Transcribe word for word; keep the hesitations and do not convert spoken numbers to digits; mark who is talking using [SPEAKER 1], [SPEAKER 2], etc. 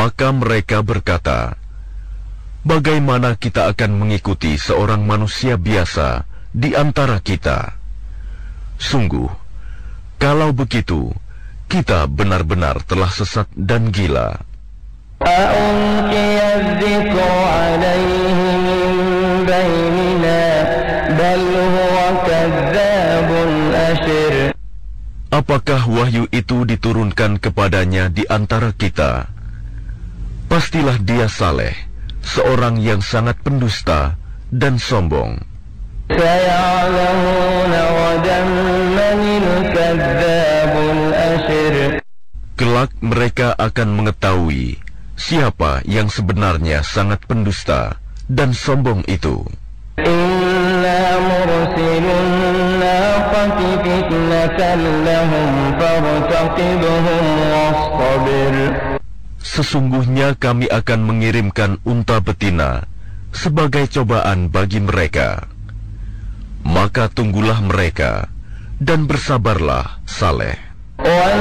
[SPEAKER 1] Maka mereka berkata, bagaimana kita akan mengikuti seorang manusia biasa di antara kita? Sungguh, kalau begitu, kita benar-benar telah sesat dan gila. Apakah wahyu itu diturunkan kepadanya di antara kita? Pastilah dia Saleh, seorang yang sangat pendusta dan sombong. Kelak mereka akan mengetahui siapa yang sebenarnya sangat pendusta dan sombong itu. Sesungguhnya kami akan mengirimkan unta betina sebagai cobaan bagi mereka. Maka tunggulah mereka dan bersabarlah, Saleh.